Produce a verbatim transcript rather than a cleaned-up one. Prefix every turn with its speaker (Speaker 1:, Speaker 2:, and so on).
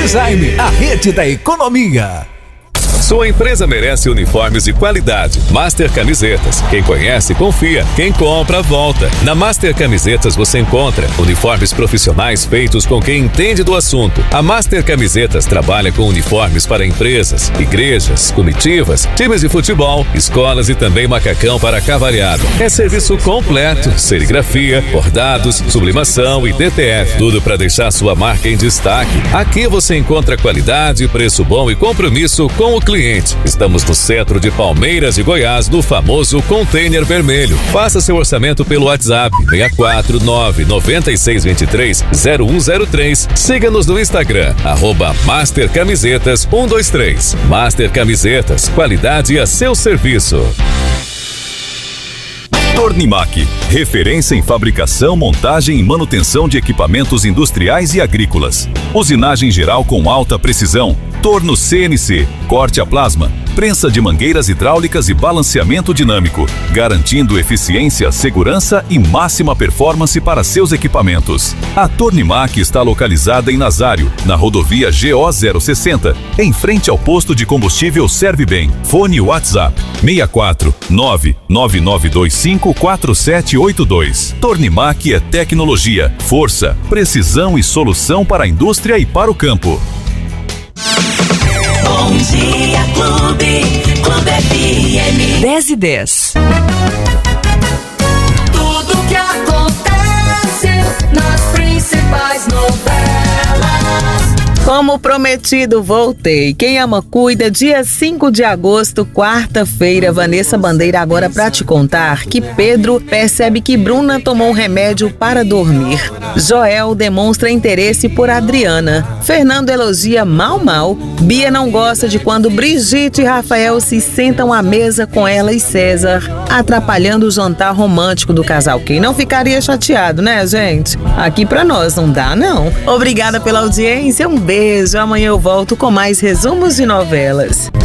Speaker 1: Design, a rede da economia.
Speaker 2: Sua empresa merece uniformes de qualidade. Master Camisetas. Quem conhece, confia. Quem compra, volta. Na Master Camisetas você encontra uniformes profissionais feitos com quem entende do assunto. A Master Camisetas trabalha com uniformes para empresas, igrejas, comitivas, times de futebol, escolas e também macacão para cavalhada. É serviço completo, serigrafia, bordados, sublimação e D T F. Tudo para deixar sua marca em destaque. Aqui você encontra qualidade, preço bom e compromisso com o cliente. Estamos no centro de Palmeiras e Goiás, no famoso Container Vermelho. Faça seu orçamento pelo WhatsApp seis quatro nove nove seis dois três zero um zero três. Siga-nos no Instagram, arroba Master Camisetas um dois três. Master Camisetas, qualidade a seu serviço.
Speaker 3: Tornimac, referência em fabricação, montagem e manutenção de equipamentos industriais e agrícolas. Usinagem geral com alta precisão, torno C N C, corte a plasma, prensa de mangueiras hidráulicas e balanceamento dinâmico, garantindo eficiência, segurança e máxima performance para seus equipamentos. A Tornimac está localizada em Nazário, na rodovia G O zero sessenta, em frente ao posto de combustível Servibem. Fone WhatsApp seis quatro nove nove nove dois cinco quatro sete oito dois. Tornimac é tecnologia, força, precisão e solução para a indústria e para o campo.
Speaker 4: Bom dia, Clube, Clube F M.
Speaker 5: dez e dez.
Speaker 4: Tudo que acontece nas principais novelas.
Speaker 5: Como prometido, voltei. Quem ama cuida, dia cinco de agosto, quarta-feira. Vanessa Bandeira agora pra te contar que Pedro percebe que Bruna tomou um remédio para dormir. Joel demonstra interesse por Adriana. Fernando elogia Mal Mal. Bia não gosta de quando Brigitte e Rafael se sentam à mesa com ela e César, atrapalhando o jantar romântico do casal. Quem não ficaria chateado, né, gente? Aqui pra nós não dá, não. Obrigada pela audiência, um beijo. Amanhã eu volto com mais resumos de novelas.